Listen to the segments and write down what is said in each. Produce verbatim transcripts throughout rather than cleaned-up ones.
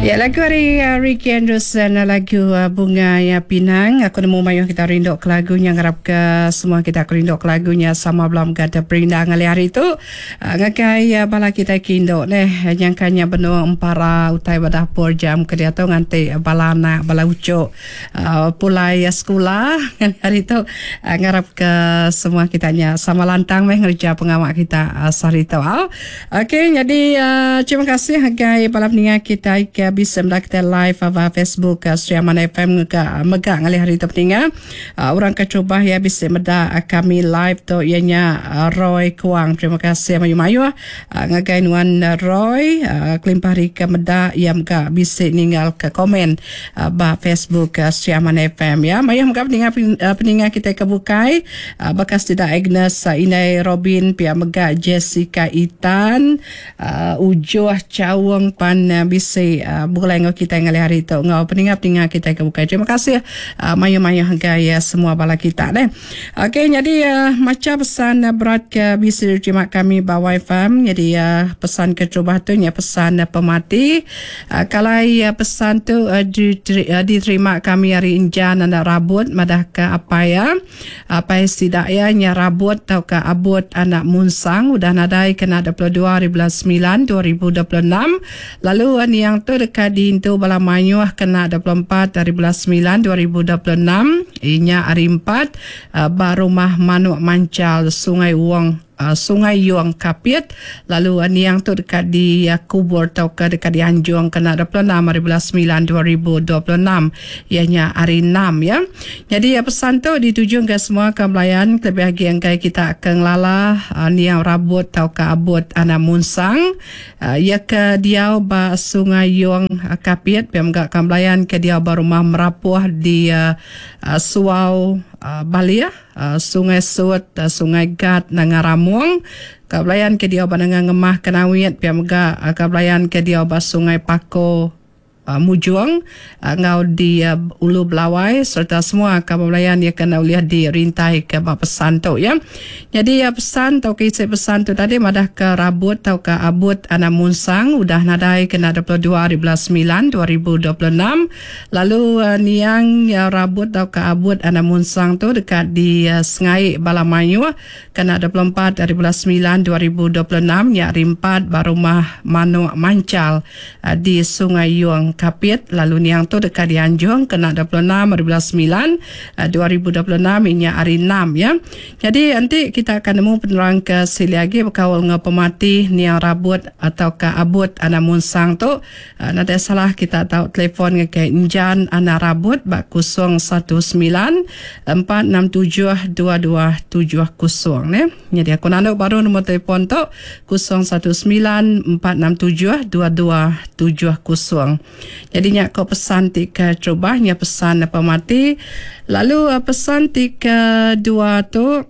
Ya, lagu dari uh, Ricky Anderson, lagu uh, Bunga Ya Pinang. Aku nemu mayung kita rindu ke lagunya, ngarap ke semua kita rindu ke lagunya sama belum kata perindah ngali hari itu. Uh, ngakai uh, bala kita kindo neh nyangkanya benua empara utai badapur jam ke dia tu nganti bala anak bala ucuk uh, pulai uh, sekolah ngali hari itu. Uh, ngarap ke semua kitanya sama lantang meh ngerja pengamak kita uh, sehari itu. Uh, Okey, jadi uh, terima kasih ngakai bala peningat kita ke bisa mendakta live apa Facebook uh, Sriaman F M ke megak ngali hari tu peninggal uh, orang kecuba ya bisa meda uh, kami live tu ianya uh, Roy Kuang. Terima kasih mayu-mayu uh, ngagai nuan uh, Roy uh, kelimpari ke meda yang ga bisa ninggal ke komen uh, ba Facebook uh, Sriaman F M ya. Mayu megak peninggal uh, peninggal kita kebukai uh, bekas tidak Agnes uh, Inai Robin pia megak Jessica Itan uh, Ujuh Cawang pan uh, bisa uh, bukan ngau kita ngali hari itu ngau peningat-peningat kita ke bukai. Terima kasih uh, mayu-mayu gaya semua bala kita deh. Okey, jadi uh, macam pesan uh, berat ke bisa terima kami bawa F M. Jadi uh, pesan ke coba tu nya pesan uh, pemati. Uh, kalau uh, pesan tu uh, diterima, uh, diterima kami hari injan anda rabut madah ke apa ya apa tidak ya nya rabut atau ke abut anak munsang udah nadai kena dua puluh dua bulan sembilan dua ribu dua puluh enam. Lalu uh, yang tu dekat di Intu Bala Mayuh kena dua puluh empat dari bulan sembilan dua ribu dua puluh enam. Inya hari empat uh, Barumah Manuk Mancal Sungai Uang Uh, Sungai Yuang Kapit. Lalu uh, yang tu dekat di uh, Kubur atau ke dekat di Anjung kena dua puluh enam hari bulan sembilan dua ribu dua puluh enam. Ianya hari enam ya. Jadi uh, pesan tu dituju ke semua kebelayan lebih lagi yang kaya kita akan lala uh, ni yang rabut atau ke abut anak munsang uh, ya ke dia ba Sungai Yuang uh, Kapit pia menggak kebelayan ke dia ba rumah merapuh di uh, uh, Suau uh, Bali ya. Uh, Sungai Sut, uh, Sungai Gat, Nangaramuang, kabelayan ke dia ba dengan ngemah kenawit, pia mega uh, kabelayan ke dia ba Sungai Pako, uh, Mujuang, uh, ngau di uh, Ulu Belawai, serta semua kabelayan yang kena lihat di rintai ke ba pesan tu ya. Jadi ya pesan tau ke isi pesan tu tadi madah ke rabut tau ke abut anak munsang udah nadai kena dua puluh dua hari bulan sembilan dua ribu dua puluh enam. Lalu uh, niang ya rabut tau ke abut anak munsang tu dekat di uh, Sengai Balamayu kena dua puluh empat hari bulan sembilan dua ribu dua puluh enam ya rimpat Barumah Manuk Mancal uh, di Sungai Yuang Kapit. Lalu niang tu dekat di Anjung kena dua puluh enam hari bulan sembilan uh, dua ribu dua puluh enam inya hari enam ya. Jadi nanti kita akan nemu penerang ke sili lagi berkawal dengan pemati niang rabut atau ke abut anak munsang tu. Uh, nanti salah kita tahu telefon ke injan anak rabut bak kosong satu sembilan empat enam tujuh dua dua tujuh kosong ne. Jadi aku nak baru nombor telefon tu kosong satu sembilan empat enam tujuh dua dua tujuh kosong. Jadinya kau pesan tika cobanya pesan pemati. Lalu uh, pesan tika dua tu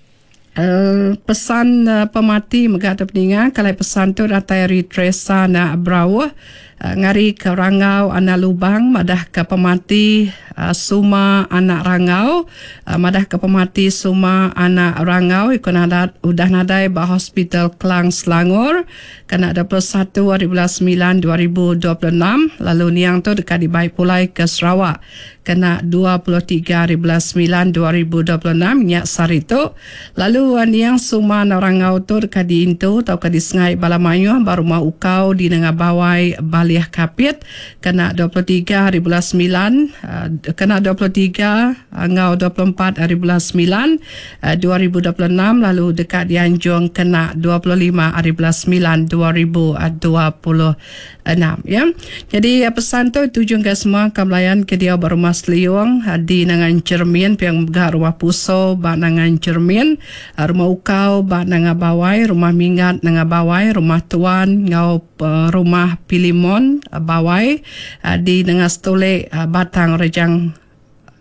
Uh, pesan uh, pemati megata peninga kalau pesan tu datai Teresa na Brawo uh, ngari ke Rangau anak lubang madah ke pemati uh, Suma anak Rangau uh, madah ke pemati Suma anak Rangau ikon ada udah nadai ba hospital Kelang Selangor kena dua puluh satu hari bulan sembilan dua ribu dua puluh enam. Lalu niang tu dekat di Baik Pulai ke Sarawak kena dua puluh tiga hari bulan sembilan dua ribu dua puluh enam nyak sarito. Lalu niang Suma Narangau tu dekat di Intu atau ke di Sengai Balamayu baru mau ukau di Nengah Bawai Baliah Kapit kena dua puluh tiga hari bulan sembilan uh, kena dua puluh tiga uh, ngau dua puluh empat hari bulan sembilan uh, dua ribu dua puluh enam. Lalu dekat di Anjung kena dua puluh lima hari bulan sembilan dua ribu dua puluh enam ya. Jadi uh, pesan tu tujuan ke semua kebelayan ke dia berumah Seliung uh, di Nangan Cermin piang megah rumah Puso ba Nangan Cermin, uh, rumah Ukau ba Nangah Bawai, rumah Mingat Nangah Bawai, rumah Tuan ngau uh, rumah Pilimon uh, Bawai uh, di Nangah Stole uh, Batang Rejang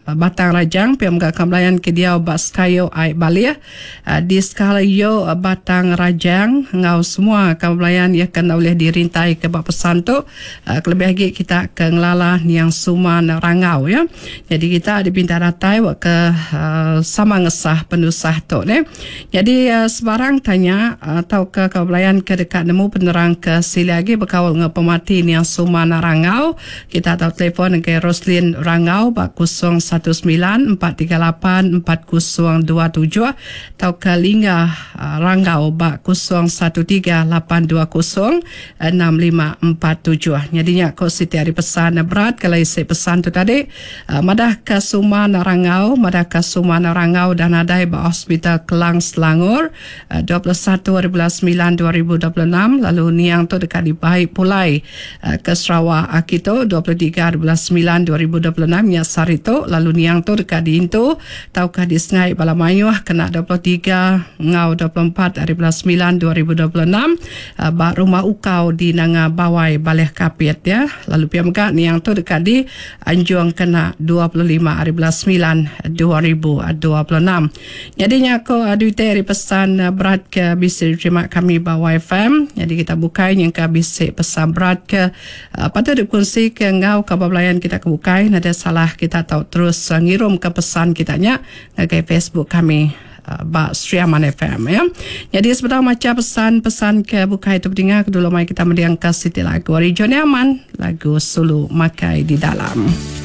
Batang Rajang piam ga kamlayan ke dia ba skayo ai balia uh, di skala yo uh, Batang Rajang ngau semua kamlayan ia kan oleh dirintai ke ba pesan tu uh, kelebih lagi kita ke ngelala yang suman rangau ya. Jadi kita dipinta datai wa ke uh, sama ngesah penusah tu ne. Jadi uh, sebarang tanya atau uh, ke kamlayan ke dekat nemu penerang ke sili lagi berkawal nge pemati yang suman rangau. Kita tahu telefon ke Roslin Rangau ba kosong satu sembilan empat tiga lapan empat kosong dua tujuh atau ke Lingga uh, Rangau ba kosong satu tiga lapan dua kosong enam lima empat tujuh. Jadinya kau siti hari pesan berat kalau isi pesan tu tadi uh, madah ke Suman Rangau, madah ke Suman Rangau dan ada ba Hospital Kelang Selangor uh, dua puluh satu bulan sembilan dua ribu dua puluh enam, lalu niang tu dekat di Baik Pulai uh, ke Sarawak Akito dua puluh tiga bulan sembilan dua ribu dua puluh enam ya Sarito, lalu niang tu dekat di Intu taukah di Sengai Balamayuh kena dua puluh tiga ngau dua puluh empat hari bulan sembilan dua ribu dua puluh enam uh, ba Rumah Ukau di Nanga Bawai Baleh Kapit ya, lalu pihak megak niang tu dekat di Anjuang kena dua puluh lima hari bulan sembilan dua ribu dua puluh enam. Jadinya aku adu dari pesan uh, berat ke bisa terima kami Bawai F M. Jadi kita bukai yang ke bisa pesan berat ke uh, patut dikongsi ke ngau kabablayan kita ke bukai ada salah kita tahu terus uh, ngirum ke pesan kitanya ke Facebook kami uh, ba Striaman F M ya. Jadi sebentar macam pesan-pesan ke bukai itu pendengar kedua mai kita mendiang ke Siti lagu Ori Joni Aman lagu Sulu Makai di Dalam.